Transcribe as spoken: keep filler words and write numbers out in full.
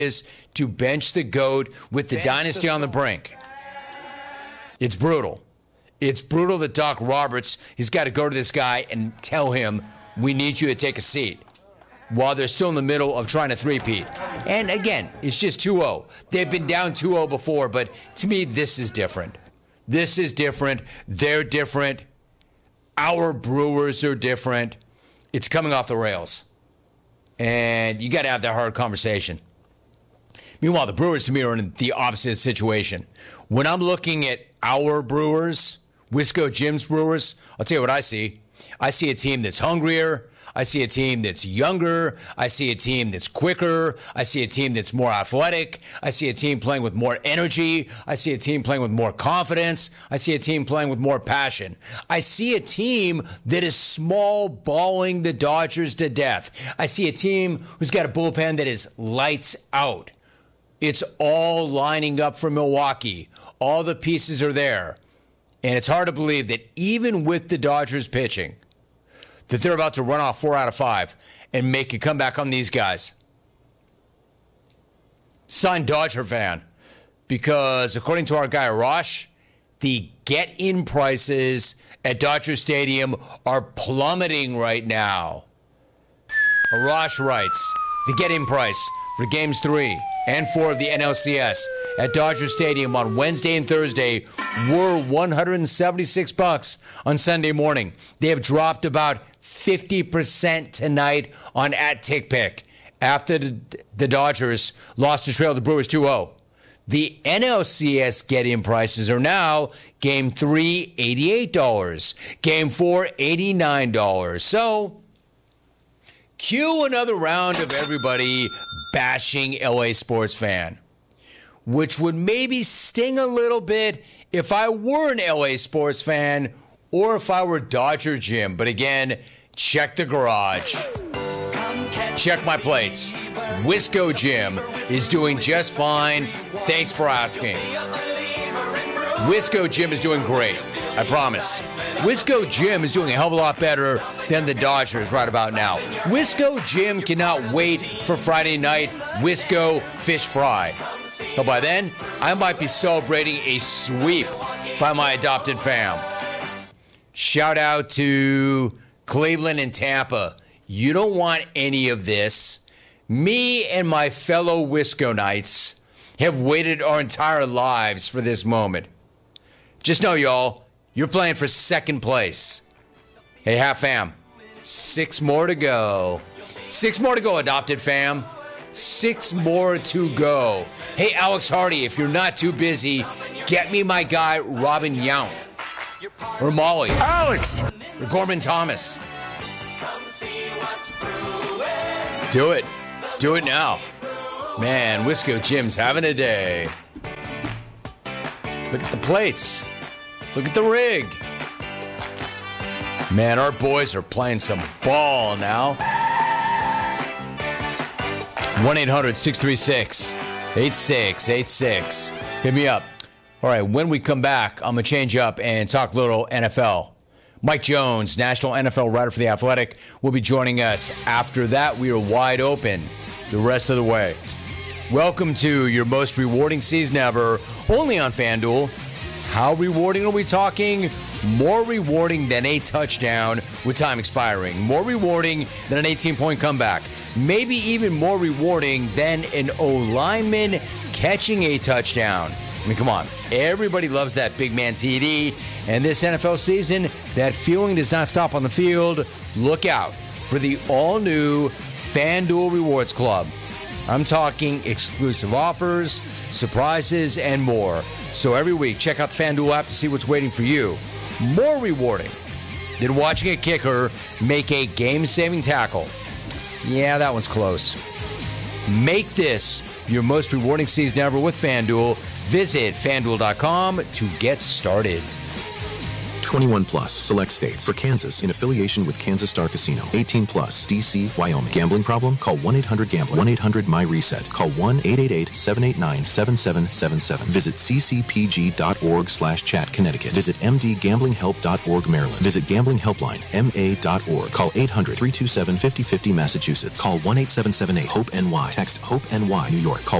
is to bench the GOAT with the bench dynasty the on the brink. It's brutal. It's brutal that Doc Roberts, he's got to go to this guy and tell him, we need you to take a seat, while they're still in the middle of trying to three-peat. And again, it's just two oh. They've been down two oh before, but to me, this is different. This is different. They're different. Our Brewers are different. It's coming off the rails. And you got to have that hard conversation. Meanwhile, the Brewers, to me, are in the opposite situation. When I'm looking at our Brewers, Wisco Jim's Brewers, I'll tell you what I see. I see a team that's hungrier. I see a team that's younger. I see a team that's quicker. I see a team that's more athletic. I see a team playing with more energy. I see a team playing with more confidence. I see a team playing with more passion. I see a team that is small balling the Dodgers to death. I see a team who's got a bullpen that is lights out. It's all lining up for Milwaukee. All the pieces are there. And it's hard to believe that even with the Dodgers pitching, that they're about to run off four out of five and make a comeback on these guys. Sign Dodger fan. Because according to our guy Rosh, the get-in prices at Dodger Stadium are plummeting right now. Rosh writes, the get-in price for games three and four of the N L C S at Dodger Stadium on Wednesday and Thursday were one hundred seventy-six bucks on Sunday morning. They have dropped about fifty percent tonight on at TickPick after the, the Dodgers lost to trail the Brewers two oh. The N L C S get-in prices are now game three, eighty-eight dollars, game four, eighty-nine dollars. So, cue another round of everybody bashing L A sports fan, which would maybe sting a little bit if I were an L A sports fan or if I were Dodger Jim. But again, check the garage. Check my plates. Wisco Jim is doing just fine. Thanks for asking. Wisco Jim is doing great. I promise. Wisco Jim is doing a hell of a lot better than the Dodgers right about now. Wisco Jim cannot wait for Friday night Wisco Fish Fry. So by then, I might be celebrating a sweep by my adopted fam. Shout out to Cleveland and Tampa. You don't want any of this. Me and my fellow Wisconites have waited our entire lives for this moment. Just know, y'all, you're playing for second place. Hey, half fam, six more to go. Six more to go, adopted fam. Six more to go. Hey, Alex Hardy, if you're not too busy, get me my guy, Robin Yount. Or Molly. Alex! Or Gorman Thomas. Do it. Do it now. Man, Wisco Jim's having a day. Look at the plates. Look at the rig. Man, our boys are playing some ball now. one eight hundred six three six eight six eight six. Hit me up. All right, when we come back, I'm going to change up and talk a little N F L. Mike Jones, national N F L writer for The Athletic, will be joining us. After that, we are wide open the rest of the way. Welcome to your most rewarding season ever, only on FanDuel. How rewarding are we talking? More rewarding than a touchdown with time expiring. More rewarding than an eighteen-point comeback. Maybe even more rewarding than an O-lineman catching a touchdown. I mean, come on. Everybody loves that big man T D. And this N F L season, that feeling does not stop on the field. Look out for the all-new FanDuel Rewards Club. I'm talking exclusive offers, surprises, and more. So every week, check out the FanDuel app to see what's waiting for you. More rewarding than watching a kicker make a game-saving tackle. Yeah, that one's close. Make this your most rewarding season ever with FanDuel. Visit FanDuel dot com to get started. twenty-one plus, select states. For Kansas, in affiliation with Kansas Star Casino. eighteen plus, D C, Wyoming. Gambling problem? Call one eight hundred gambler. one eight hundred my reset. Call one eight eight eight, seven eight nine, seven seven seven seven. Visit ccpg.org slash chat Connecticut. Visit mdgamblinghelp.org Maryland. Visit Gambling Helpline, M A dot org. Call eight hundred, three two seven, five oh five oh Massachusetts. Call one eight seven seven eight, HOPE-N Y. Text HOPE-N Y, New York. Call